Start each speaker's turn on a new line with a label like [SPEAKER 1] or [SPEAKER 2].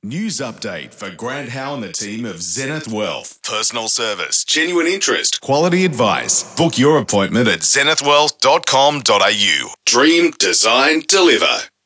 [SPEAKER 1] News update for Grant Howe and the team of Zenith Wealth. Personal service, genuine interest, quality advice. Book your appointment at zenithwealth.com.au. Dream, design, deliver.